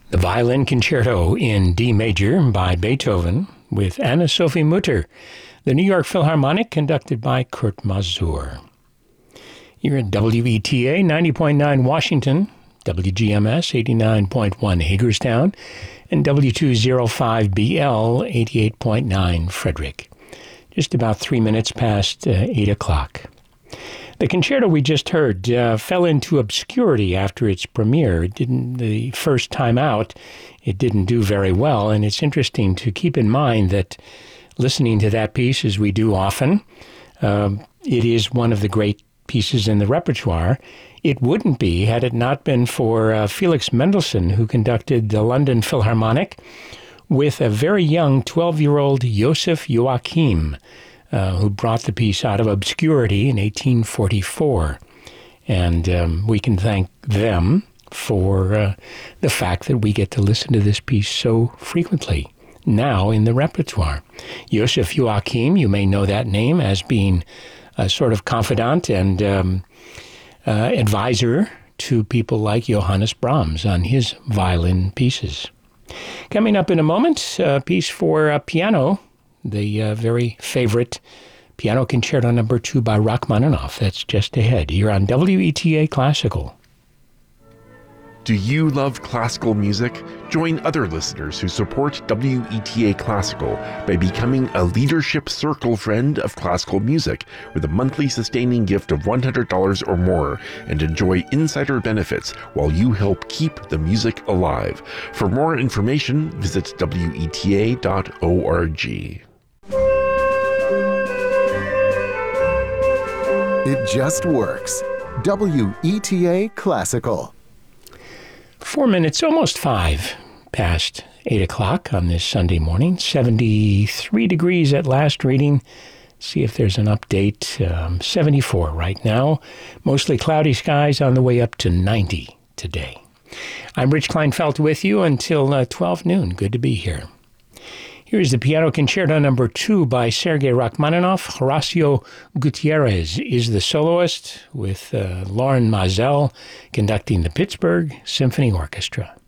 The Violin Concerto in D major by Beethoven with Anna-Sophie Mutter, the New York Philharmonic, conducted by Kurt Masur. You're at WETA 90.9 Washington, WGMS 89.1 Hagerstown, and W205BL 88.9 Frederick. Just about 3 minutes past 8 o'clock. The concerto we just heard fell into obscurity after its premiere. The first time out, it didn't do very well, and it's interesting to keep in mind that listening to that piece, as we do often, it is one of the great pieces in the repertoire. It wouldn't be had it not been for Felix Mendelssohn, who conducted the London Philharmonic with a very young 12-year-old Joseph Joachim, who brought the piece out of obscurity in 1844. And we can thank them for the fact that we get to listen to this piece so frequently now in the repertoire. Joseph Joachim, you may know that name as being a sort of confidant and advisor to people like Johannes Brahms on his violin pieces. Coming up in a moment, a piece for piano, the very favorite Piano Concerto No. 2 by Rachmaninoff. That's just ahead here on WETA Classical. Do you love classical music? Join other listeners who support WETA Classical by becoming a Leadership Circle Friend of Classical Music with a monthly sustaining gift of $100 or more, and enjoy insider benefits while you help keep the music alive. For more information, visit weta.org. It just works. WETA Classical. 4 minutes, almost 5 past 8 o'clock on this Sunday morning. 73 degrees at last reading. See if there's an update. 74 right now. Mostly cloudy skies on the way up to 90 today. I'm Rich Kleinfeld with you until 12 noon. Good to be here. Here's the Piano Concerto No. 2 by Sergei Rachmaninoff. Horacio Gutierrez is the soloist, with Lauren Mazel conducting the Pittsburgh Symphony Orchestra.